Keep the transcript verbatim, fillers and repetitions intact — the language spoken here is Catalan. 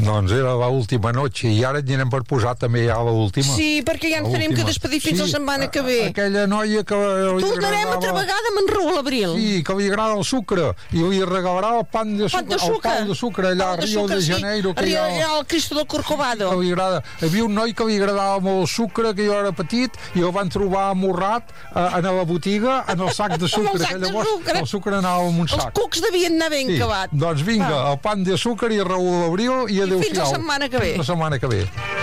Doncs era l'última noche i ara anirem per posar també ja l'última. Sí, perquè ja ens tenim que despedir fins sí, la setmana que ve. Aquella noia que li tornarem agradava... altra vegada amb en Raül Abril. Sí, que li agrada el sucre i li regalarà el pan de sucre, el pau de sucre allà a Rio de Janeiro, que sí. ha... allà al Cristo del Corcovado. Que li agrada. Hi havia un noi que li agradava molt el sucre, que jo era petit, i el van trobar amorrat eh, en la botiga, en el sac de sucre, sac que llavors de sucre. el sucre anava en un sac. Els cucs devien anar ben sí. acabat. Doncs vinga, ah. el pan de sucre i Raül Abril i adéu-siau. Fins la setmana que ve. Fins la setmana que ve.